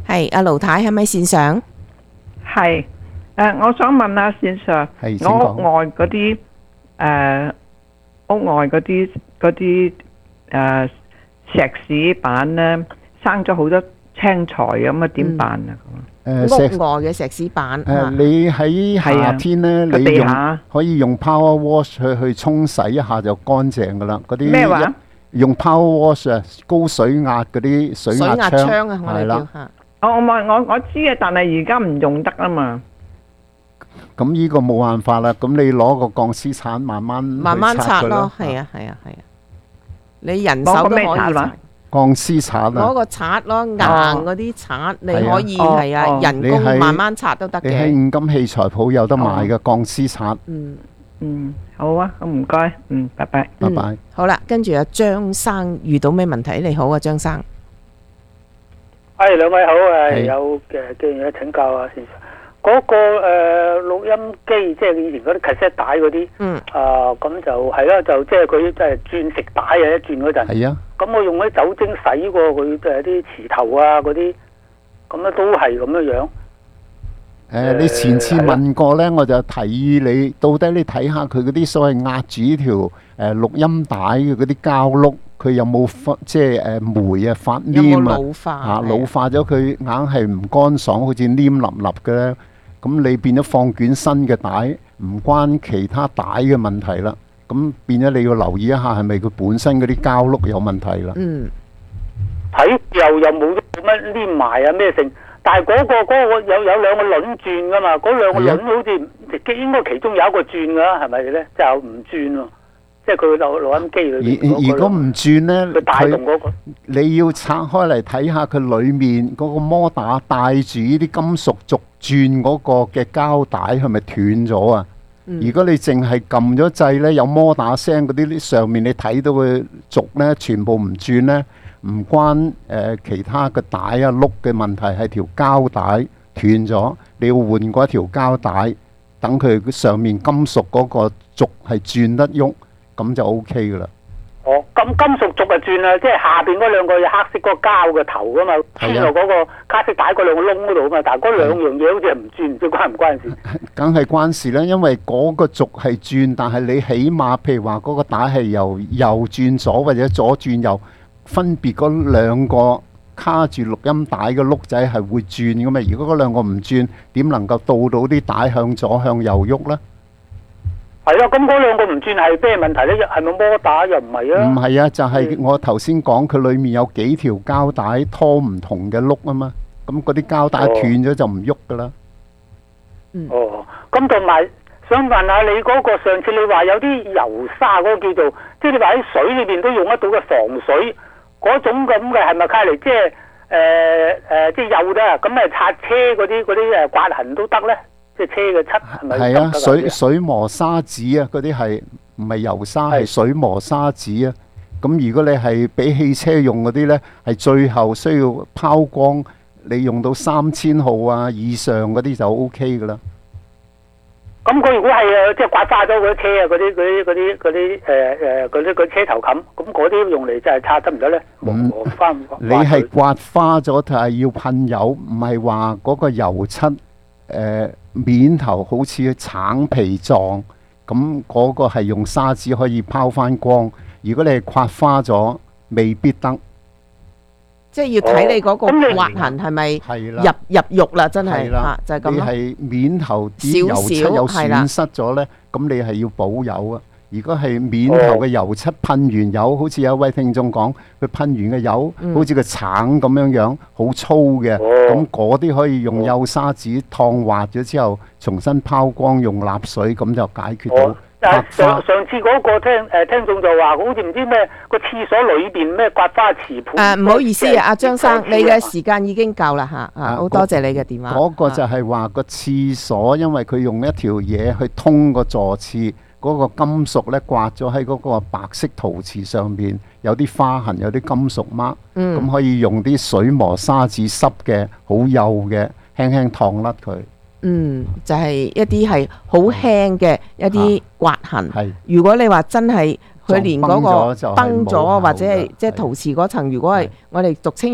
係阿盧太係咪線上？ 係，我想問下線上，我屋外嗰啲石屎板咧，生咗好多青苔咁啊，點辦啊？ 屋外嘅石屎板， 你喺夏天咧，你可以用 power wash 去沖洗一下就乾淨噶啦。嗰啲咩話？ 用 power wash 啊，高水壓嗰啲水壓槍啊，係啦。 我知啊，但係而家唔用得啊嘛。 咁呢個冇辦法啦，咁你攞個鋼絲鏟慢慢擦咯。係啊。你人手都可以擦。 鋼絲刷啊！ 攞個刷咯，硬嗰啲刷你可以係啊，人工慢慢刷都得嘅。 你喺五金器材鋪有得賣嘅鋼絲刷。 好啊，咁唔該，拜拜。 拜拜。 好啦，跟住阿張生遇到咩問題？你好啊，張生。 兩位好有嘅請教啊，先生。嗰個錄音機，即係以前嗰啲 cassette 帶嗰啲，咁就係啦，就即係佢即係轉食帶啊，一轉嗰陣。 係啊。咁我用啲酒精洗過佢，即係啲磁頭啊嗰啲，咁咧都係咁樣樣。 你前次問過咧，我就提議你，到底你睇下佢嗰啲所謂壓住呢條錄音帶嘅嗰啲膠碌，佢有冇即係霉啊發黏啊？老化咗佢硬係唔乾爽，好似黏立立嘅咧。咁你變咗放卷新嘅帶，唔關其他帶嘅問題啦。咁變咗你要留意一下，係咪佢本身嗰啲膠碌有問題啦？ 睇又冇乜黏埋啊咩性，但係嗰個有兩個輪轉噶嘛，嗰兩個輪好似應該其中有一個轉噶，係咪咧？就唔轉喎，即係佢錄音機裏邊。如果唔轉咧，佢帶動嗰個， 你要拆開嚟睇下佢裏面嗰個摩打帶住呢啲金屬軸轉嗰個嘅膠帶係咪斷咗啊？如果你淨係撳咗掣咧，有摩打聲嗰啲上面你睇到嘅軸咧，全部唔轉咧，唔關其他嘅帶啊碌嘅問題，係條膠帶斷咗，你要換過一條膠帶，等佢上面金屬嗰個軸係轉得喐，咁就 OK 噶啦。 咁金屬軸就轉啦，即係下邊嗰兩個有黑色嗰個膠嘅頭噶嘛，穿落嗰個卡式帶嗰兩個窿嗰度啊嘛，但係嗰兩樣嘢好似係唔轉，唔知關唔關事？ 梗係關事啦，因為嗰個軸係轉，但係你起碼譬如話嗰個帶係由右轉左或者左轉右，分別嗰兩個卡住錄音帶嘅碌仔係會轉噶嘛。如果嗰兩個唔轉，點能夠導到啲帶向左向右喐呢？ 係咯，咁嗰兩個唔轉係咩問題咧？係咪摩打又唔係啊？唔係啊， 就係我頭先講佢裏面有幾條膠帶拖唔同嘅碌啊嘛，咁嗰啲膠帶斷咗就唔喐噶啦。 咁同埋想問下你嗰個上次你話有啲油砂嗰個叫做，即係你話喺水裏邊都用得到嘅防水嗰種咁嘅係咪卡嚟？即係即係有得咁擦車嗰啲刮痕都得咧？即係車嘅漆係咪？係啊，水磨砂紙啊，嗰啲係唔係油砂，係水磨砂紙啊。咁如果你係俾汽車用嗰啲呢，係最後需要拋光，你用到3000號啊以上嗰啲就 OK 噶啦。 咁佢如果係即係刮花咗嗰啲車啊，嗰啲車頭冚，咁嗰啲用嚟就係擦得唔得咧？ 你係刮花咗就係要噴油，唔係話嗰個油漆面頭好似橙皮狀，咁嗰個係用砂紙可以拋翻光。如果你係刮花咗，未必得。 即係要睇你嗰個刮痕係咪入肉啦，真係就係咁咯。 你係面頭啲油漆有損失咗呢，咁你係要補油啊。如果係面頭嘅油漆噴完油，好似有一位聽眾講，佢噴完嘅油好似個橙咁樣好粗嘅，咁嗰啲可以用幼砂紙燙滑咗之後，重新拋光用蠟水，咁就解決到。 上次嗰個聽眾就話，好似唔知咩個廁所裏邊咩刮花瓷盤。 唔好意思啊，阿張生，你嘅時間已經夠啦嚇，好多謝你嘅電話。 嗰個就係話個廁所，因為佢用一條嘢去通個座廁。嗰個金屬咧刮咗喺嗰個白色陶瓷上邊，有啲花痕，有啲金屬嗎？咁可以用啲水磨砂紙濕嘅，好幼嘅，輕輕燙甩佢。 就係一啲係好輕嘅一啲刮痕。如果你話真係佢連嗰個崩咗，或者係即係陶瓷嗰層，如果係我哋俗稱